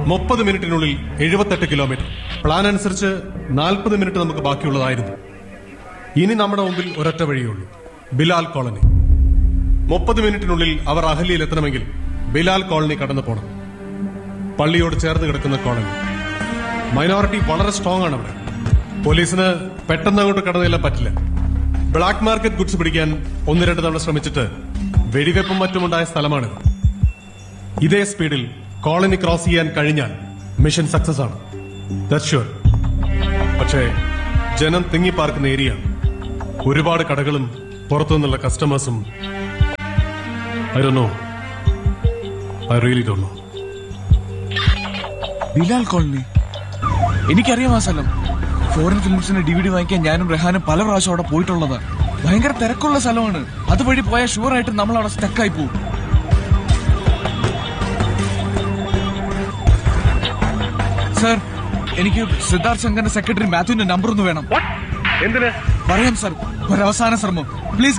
30 മിനിറ്റിനുള്ളിൽ 78 kilometre. Plan അനുസരിച്ച് 40 minute നമുക്ക് ബാക്കിയുള്ളതായിരുന്നു. ഇനി നമ്മുടെ മുമ്പിൽ ഒരൊറ്റ വഴിയുള്ളൂ, ബിലാൽ കോളനി. 30 മിനിറ്റിനുള്ളിൽ അവർ അഹല്യയിൽ എത്തണമെങ്കിൽ ബിലാൽ കോളനി കടന്നു പോകണം. പള്ളിയോട് ചേർന്ന് കിടക്കുന്ന കോളനി. മൈനോറിറ്റി വളരെ സ്ട്രോങ് ആണ് അവിടെ. പോലീസിന് പെട്ടെന്ന് അങ്ങോട്ട് കടന്നെല്ലാം പറ്റില്ല. ബ്ലാക്ക് മാർക്കറ്റ് ഗുഡ്സ് പിടിക്കാൻ 1-2 തവണ ശ്രമിച്ചിട്ട് വെടിവെപ്പും മറ്റുമുണ്ടായ സ്ഥലമാണിത്. ഇതേ സ്പീഡിൽ കോളനി ക്രോസ് ചെയ്യാൻ കഴിഞ്ഞാൽ മിഷൻ സക്സസ് ആണ്, ദാറ്റ്സ് ഷ്യൂർ. പക്ഷേ ജനം തിങ്ങിപ്പാർക്കുന്ന ഏരിയ, ഒരുപാട് കടകളും പുറത്തുനിന്നുള്ള കസ്റ്റമേഴ്സും. I don't know. I really don't know. Bilal colony എനിക്കറിയാം ആ സ്ഥലം. ഫോറിൻ ഫിലിംസിന്റെ DVD വാങ്ങിക്കാൻ ഞാനും റെഹാനും പല പ്രാവശ്യം അവിടെ പോയിട്ടുള്ളത്. ഭയങ്കര തിരക്കുള്ള സ്ഥലമാണ്. അതുവഴി പോയാൽ ഷുവറായിട്ട് നമ്മൾ അവിടെ സ്റ്റക്കായി പോകും. സർ, എനിക്ക് സിദ്ധാർത്ഥ് ശങ്കറിന്റെ സെക്രട്ടറി മാത്യുവിന്റെ നമ്പർ ഒന്ന് വേണം. എന്തിന്? പറയാം സർ, ഒരു അവസാന ശ്രമം പ്ലീസ്.